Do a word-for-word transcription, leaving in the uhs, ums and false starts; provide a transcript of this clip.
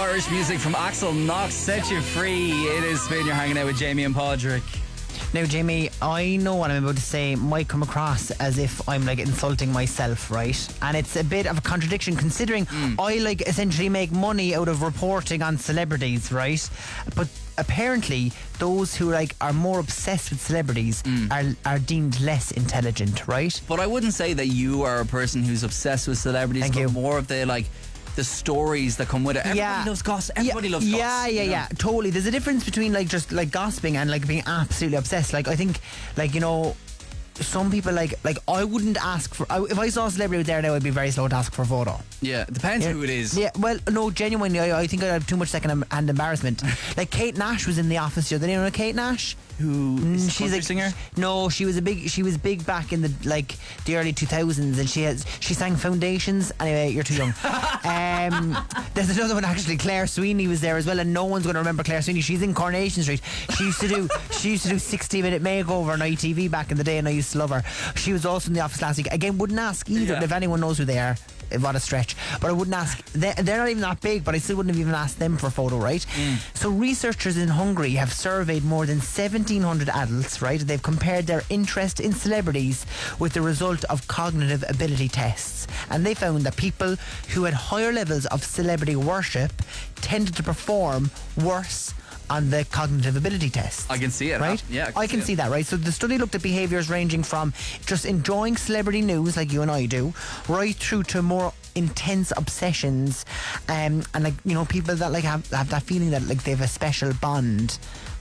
Irish music from Axel Knox, Set You Free. It is Spin, you're hanging out with Jamie and Padraig. Now, Jamie, I know what I'm about to say might come across as if I'm like insulting myself, right? And it's a bit of a contradiction considering mm. I like essentially make money out of reporting on celebrities, right? But apparently those who like are more obsessed with celebrities mm. are are deemed less intelligent, right? But I wouldn't say that you are a person who's obsessed with celebrities. Thank but you. More of the like the stories that come with it. Everybody yeah. loves gossip. Everybody yeah. loves gossip. Yeah, yeah, you know? yeah. Totally. There's a difference between like just like gossiping and like being absolutely obsessed. Like I think, like you know, some people like like I wouldn't ask for. I, if I saw a celebrity out there now, I'd be very slow to ask for a photo. Yeah, it depends yeah. who it is. Yeah, well, no, genuinely, I, I think I have too much second-hand embarrassment. Like Kate Nash was in the office the other day. You know Kate Nash? Who is she's a like, singer? No, she was a big. She was big back in the like the early two thousands, and she has she sang Foundations. Anyway, you're too young. um, there's another one actually. Claire Sweeney was there as well, and no one's going to remember Claire Sweeney. She's in Coronation Street. She used to do she used to do sixty minute makeover on I T V back in the day, and I used to love her. She was also in the office last week. Again, wouldn't ask either. Yeah. If anyone knows who they are. What a stretch. But I wouldn't ask. They're, they're not even that big, but I still wouldn't have even asked them for a photo, right? Mm. So researchers in Hungary have surveyed more than seventeen hundred adults, right? They've compared their interest in celebrities with the result of cognitive ability tests. And they found that people who had higher levels of celebrity worship tended to perform worse on the cognitive ability test. I can see it, right? Huh? Yeah, I can, I can see, see that, right? So the study looked at behaviours ranging from just enjoying celebrity news, like you and I do, right through to more intense obsessions, um, and like you know, people that like have have that feeling that like they have a special bond